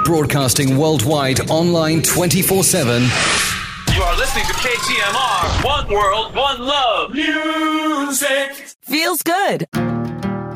Broadcasting worldwide, online 24/7. You are listening to KTMR. One world, one love. Music Feels good.